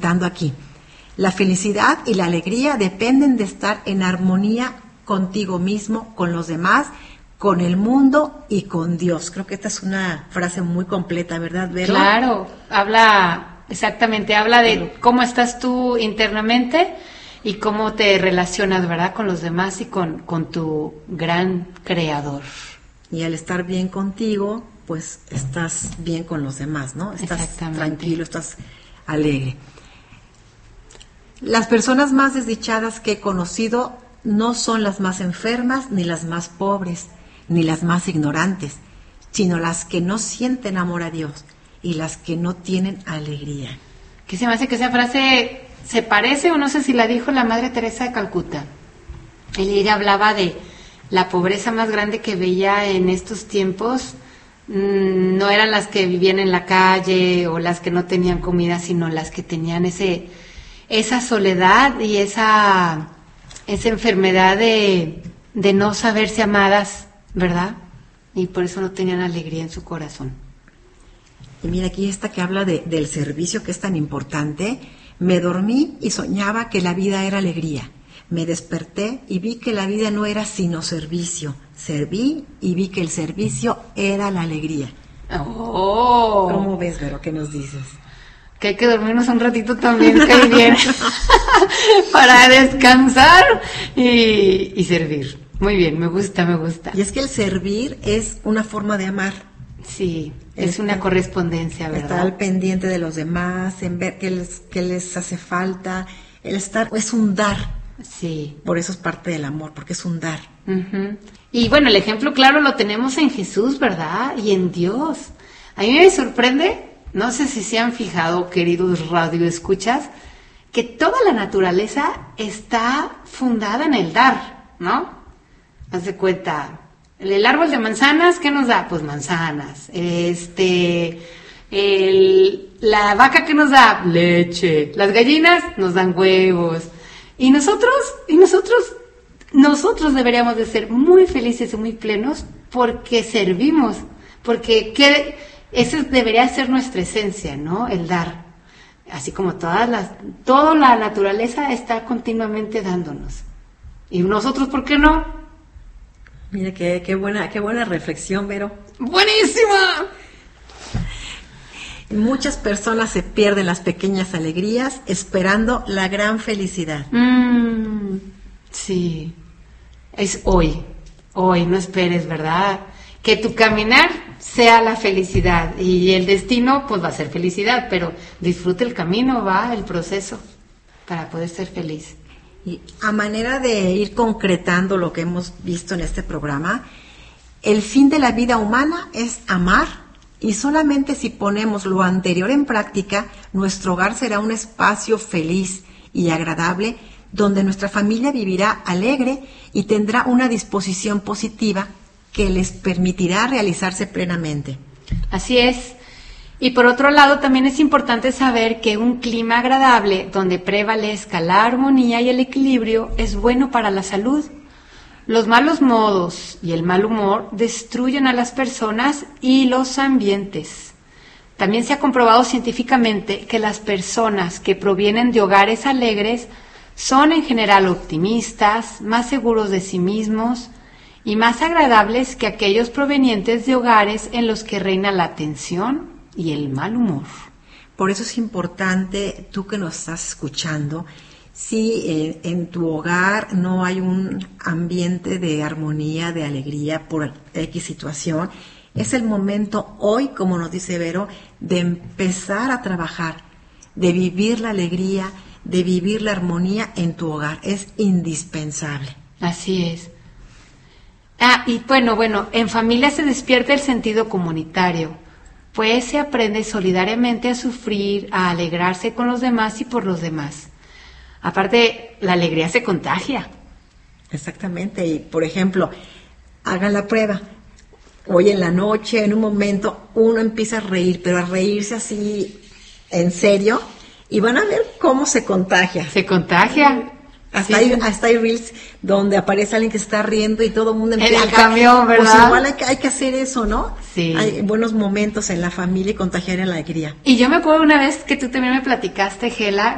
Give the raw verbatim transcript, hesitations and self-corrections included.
comentando aquí. La felicidad y la alegría dependen de estar en armonía contigo mismo, con los demás, con el mundo y con Dios. Creo que esta es una frase muy completa, ¿verdad, Vero? Claro, habla, exactamente, habla de cómo estás tú internamente y cómo te relacionas, ¿verdad?, con los demás y con, con tu gran creador. Y al estar bien contigo, pues estás bien con los demás, ¿no? Estás tranquilo, estás alegre. Las personas más desdichadas que he conocido no son las más enfermas, ni las más pobres, ni las más ignorantes, sino las que no sienten amor a Dios y las que no tienen alegría. ¿Qué se me hace que esa frase se parece, o no sé si la dijo la Madre Teresa de Calcuta? Ella hablaba de la pobreza más grande que veía en estos tiempos. Mmm, no eran las que vivían en la calle o las que no tenían comida, sino las que tenían ese esa soledad y esa esa enfermedad de, de no saberse amadas, ¿verdad? Y por eso no tenían alegría en su corazón. Y mira, aquí esta que habla de, del servicio, que es tan importante. Me dormí y soñaba que la vida era alegría. Me desperté y vi que la vida no era sino servicio. Serví y vi que el servicio era la alegría. Oh. ¿Cómo ves, Vero? ¿Qué nos dices? Que hay que dormirnos un ratito también, que bien, para descansar y, y servir. Muy bien, me gusta, me gusta. Y es que el servir es una forma de amar. Sí, es, es una correspondencia, ¿verdad? Estar al pendiente de los demás, en ver qué les, qué les hace falta. El estar es un dar. Sí. Por eso es parte del amor, porque es un dar. Uh-huh. Y bueno, el ejemplo claro lo tenemos en Jesús, ¿verdad? Y en Dios. A mí me sorprende, no sé si se han fijado, queridos radioescuchas, que toda la naturaleza está fundada en el dar, ¿no? Haz de cuenta, el árbol de manzanas, ¿qué nos da? Pues manzanas. Este, el, la vaca, ¿qué nos da? Leche. Las gallinas nos dan huevos. Y nosotros, y nosotros, nosotros deberíamos de ser muy felices y muy plenos porque servimos, porque ¿qué? Esa debería ser nuestra esencia, ¿no? El dar. Así como todas las, toda la naturaleza está continuamente dándonos. Y nosotros, ¿por qué no? Mira, qué, qué buena, qué buena reflexión, Vero. ¡Buenísima! Muchas personas se pierden las pequeñas alegrías esperando la gran felicidad. Mm, sí, es hoy, hoy, no esperes, ¿verdad? Que tu caminar sea la felicidad y el destino pues va a ser felicidad, pero disfruta el camino, va, el proceso para poder ser feliz. Y a manera de ir concretando lo que hemos visto en este programa, el fin de la vida humana es amar. Y solamente si ponemos lo anterior en práctica, nuestro hogar será un espacio feliz y agradable donde nuestra familia vivirá alegre y tendrá una disposición positiva que les permitirá realizarse plenamente. Así es. Y por otro lado, también es importante saber que un clima agradable donde prevalezca la armonía y el equilibrio es bueno para la salud. Los malos modos y el mal humor destruyen a las personas y los ambientes. También se ha comprobado científicamente que las personas que provienen de hogares alegres son en general optimistas, más seguros de sí mismos y más agradables que aquellos provenientes de hogares en los que reina la tensión y el mal humor. Por eso es importante, tú que nos estás escuchando, si eh, en tu hogar no hay un ambiente de armonía, de alegría por X situación, es el momento hoy, como nos dice Vero, de empezar a trabajar, de vivir la alegría, de vivir la armonía en tu hogar. Es indispensable. Así es. Ah, y bueno, bueno, en familia se despierta el sentido comunitario, pues se aprende solidariamente a sufrir, a alegrarse con los demás y por los demás. Aparte, la alegría se contagia. Exactamente. Y, por ejemplo, hagan la prueba. Hoy en la noche, en un momento, uno empieza a reír, pero a reírse así, en serio, y van a ver cómo se contagia. Se contagia. Hasta, sí. hay, hasta hay reels donde aparece alguien que está riendo y todo el mundo empieza en el camión, ¿verdad? Pues igual hay que, hay que hacer eso, ¿no? Sí. Hay buenos momentos en la familia y contagiar la alegría. Y yo me acuerdo una vez que tú también me platicaste, Gela,